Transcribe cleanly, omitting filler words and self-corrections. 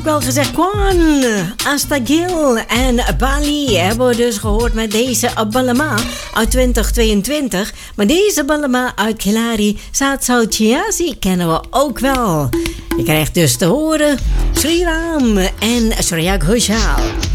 Wel gezegd, Kwan, Astagil en Bali hebben we dus gehoord met deze Balama uit 2022. Maar deze Balama uit Kilari, Satsau Chiasi kennen we ook wel. Je krijgt dus te horen Sri Ram en Surya Ghoshal.